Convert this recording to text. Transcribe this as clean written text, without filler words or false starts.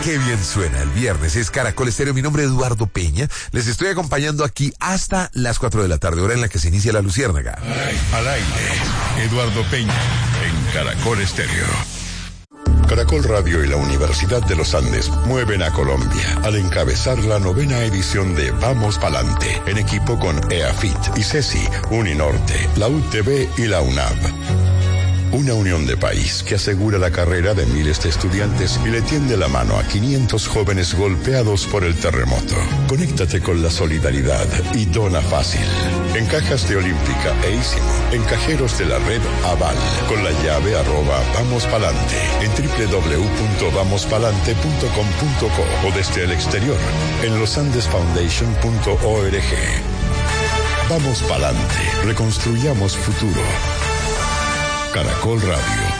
Qué bien suena el viernes, es Caracol Estéreo, mi nombre es Eduardo Peña, les estoy acompañando aquí hasta las 4 de la tarde, hora en la que se inicia la Luciérnaga. Al aire, Eduardo Peña, en Caracol Estéreo. Caracol Radio y la Universidad de los Andes mueven a Colombia al encabezar la 9ª edición de Vamos Palante, en equipo con EAFIT, ICESI, Uninorte, la UTB y la UNAV. Una unión de país que asegura la carrera de miles de estudiantes y le tiende la mano a 500 jóvenes golpeados por el terremoto. Conéctate con la solidaridad y dona fácil. En cajas de Olímpica e Ísimo, en cajeros de la red Aval, con la llave @vamospalante, en www.vamospalante.com.co o desde el exterior, en losandesfoundation.org. Vamos Palante, reconstruyamos futuro. Caracol Radio.